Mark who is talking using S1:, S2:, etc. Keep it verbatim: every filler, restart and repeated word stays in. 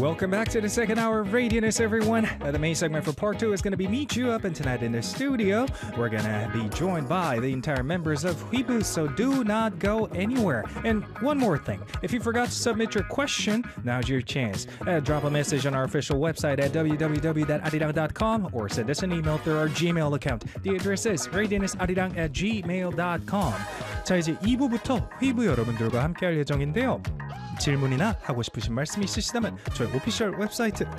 S1: Welcome back to the second hour of Radianess, everyone. Uh, the main segment for part two is going to be Meet You Up, and tonight in the studio, we're going to be joined by the entire members of Huibu, so do not go anywhere. And one more thing, if you forgot to submit your question, now's your chance. Uh, drop a message on our official website at w w w dot arirang dot com or send us an email through our Gmail account. The address is radianessarirang at gmail dot com. 자, 이제 이 부부터 휘부 여러분들과 함께 할 예정인데요. 질문이나 하고 싶으신 말씀 있으시다면 저희 오피셜 웹사이트